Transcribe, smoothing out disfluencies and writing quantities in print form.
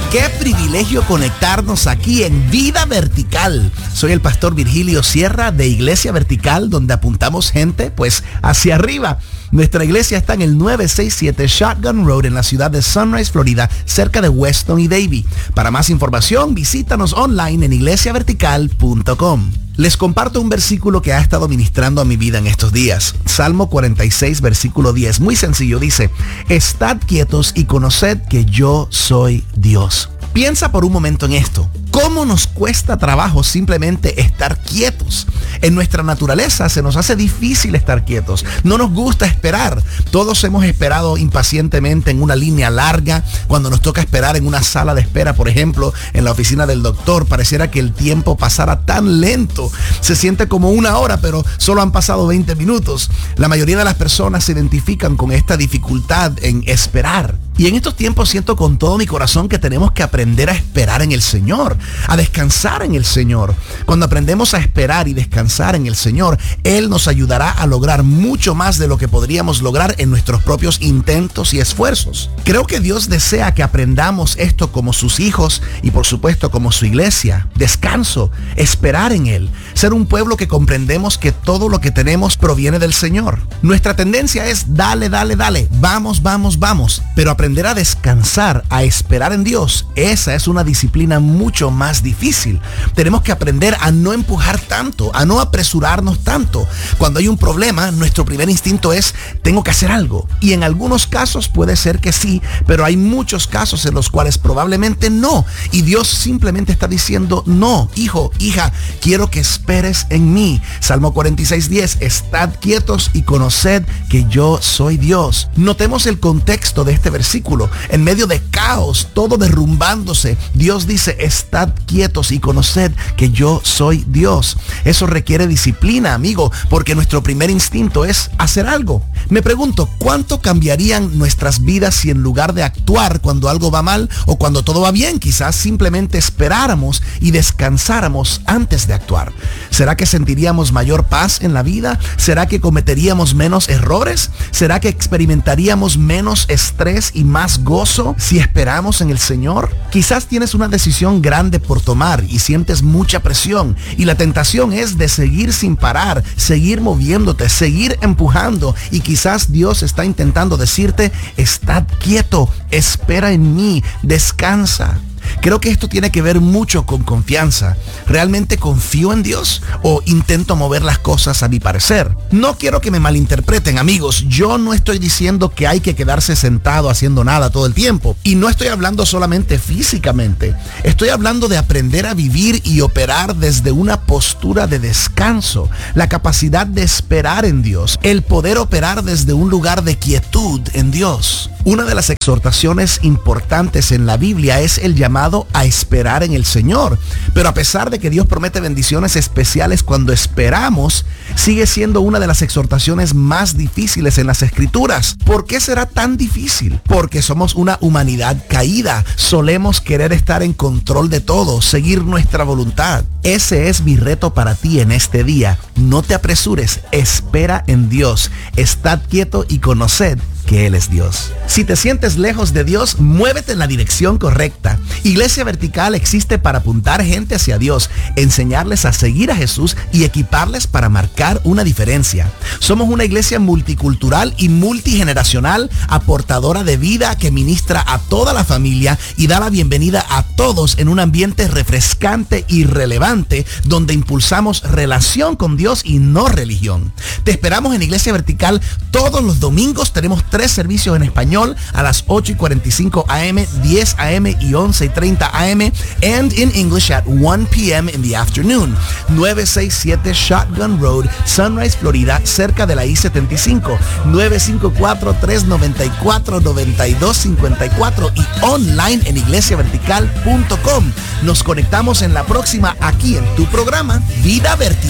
Qué privilegio conectarnos aquí en Vida Vertical. Soy el pastor Virgilio Sierra de Iglesia Vertical, donde apuntamos gente pues hacia arriba. Nuestra iglesia está en el 967 Shotgun Road en la ciudad de Sunrise, Florida, cerca de Weston y Davie. Para más información, visítanos online en iglesiavertical.com. Les comparto un versículo que ha estado ministrando a mi vida en estos días. Salmo 46, versículo 10. Muy sencillo, dice: estad quietos y conoced que yo soy Dios. Piensa por un momento en esto. ¿Cómo nos cuesta trabajo simplemente estar quietos? En nuestra naturaleza se nos hace difícil estar quietos. No nos gusta esperar. Todos hemos esperado impacientemente en una línea larga. Cuando nos toca esperar en una sala de espera, por ejemplo, en la oficina del doctor, pareciera que el tiempo pasara tan lento. Se siente como una hora, pero solo han pasado 20 minutos. La mayoría de las personas se identifican con esta dificultad en esperar. Y en estos tiempos siento con todo mi corazón que tenemos que aprender a esperar en el Señor, a descansar en el Señor. Cuando aprendemos a esperar y descansar en el Señor, Él nos ayudará a lograr mucho más de lo que podríamos lograr en nuestros propios intentos y esfuerzos. Creo que Dios desea que aprendamos esto como sus hijos y por supuesto como su iglesia. Descanso, esperar en Él, ser un pueblo que comprendemos que todo lo que tenemos proviene del Señor. Nuestra tendencia es dale, vamos, pero aprender a descansar, a esperar en Dios, esa es una disciplina mucho más difícil. Tenemos que aprender a no empujar tanto, a no apresurarnos tanto. Cuando hay un problema, nuestro primer instinto es, tengo que hacer algo. Y en algunos casos puede ser que sí, pero hay muchos casos en los cuales probablemente no. Y Dios simplemente está diciendo, no, hijo, hija, quiero que esperes en mí. Salmo 46:10, estad quietos y conoced que yo soy Dios. Notemos el contexto de este versículo. En medio de caos, todo derrumbándose, Dios dice, estad quietos y conoced que yo soy Dios. Eso requiere disciplina, amigo, porque nuestro primer instinto es hacer algo. Me pregunto, ¿cuánto cambiarían nuestras vidas si en lugar de actuar cuando algo va mal o cuando todo va bien, quizás simplemente esperáramos y descansáramos antes de actuar? ¿Será que sentiríamos mayor paz en la vida? ¿Será que cometeríamos menos errores? ¿Será que experimentaríamos menos estrés y más gozo si esperamos en el Señor? Quizás tienes una decisión grande por tomar y sientes mucha presión y la tentación es de seguir sin parar, seguir moviéndote, seguir empujando, y quizás Dios está intentando decirte, estad quieto, espera en mí, descansa. Creo que esto tiene que ver mucho con confianza. ¿Realmente confío en Dios o intento mover las cosas a mi parecer? No quiero que me malinterpreten, amigos. Yo no estoy diciendo que hay que quedarse sentado haciendo nada todo el tiempo. Y no estoy hablando solamente físicamente. Estoy hablando de aprender a vivir y operar desde una postura de descanso. La capacidad de esperar en Dios. El poder operar desde un lugar de quietud en Dios. Una de las exhortaciones importantes en la Biblia es el llamado a esperar en el Señor. Pero a pesar de que Dios promete bendiciones especiales cuando esperamos, sigue siendo una de las exhortaciones más difíciles en las Escrituras. ¿Por qué será tan difícil? Porque somos una humanidad caída. Solemos querer estar en control de todo, seguir nuestra voluntad. Ese es mi reto para ti en este día. No te apresures, espera en Dios. Estad quieto y conoced que Él es Dios. Si te sientes lejos de Dios, muévete en la dirección correcta. Iglesia Vertical existe para apuntar gente hacia Dios, enseñarles a seguir a Jesús y equiparles para marcar una diferencia. Somos una iglesia multicultural y multigeneracional, aportadora de vida que ministra a toda la familia y da la bienvenida a todos en un ambiente refrescante y relevante, donde impulsamos relación con Dios y no religión. Te esperamos en Iglesia Vertical todos los domingos. Tenemos 3 servicios en español a las 8:45 a.m., 10 a.m. y 11:30 a.m. and in English at 1 p.m. in the afternoon. 967 Shotgun Road, Sunrise, Florida, cerca de la I-75. 954-394-9254 y online en iglesiavertical.com. Nos conectamos en la próxima aquí en tu programa Vida Vertical.